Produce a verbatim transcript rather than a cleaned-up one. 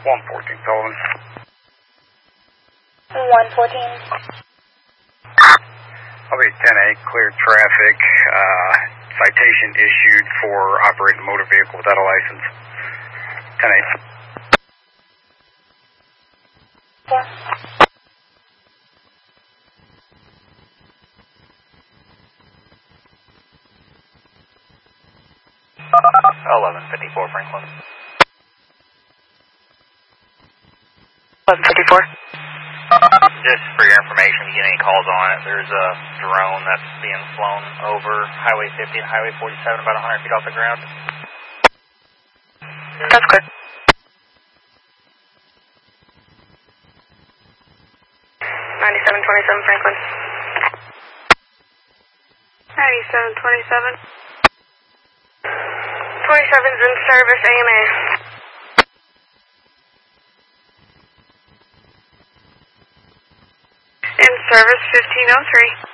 one fourteen Sullivan. one fourteen. I'll be ten eight, clear traffic, uh, citation issued for operating a motor vehicle without a license. ten eight. Four. eleven fifty-four Franklin. eleven fifty-four. Just for your information, if you get any calls on it, there's a drone that's being flown over Highway fifty and Highway forty-seven about one hundred feet off the ground. That's good. ninety-seven twenty-seven Franklin. ninety-seven twenty-seven. twenty-seven's in service, A M A. In service fifteen oh three.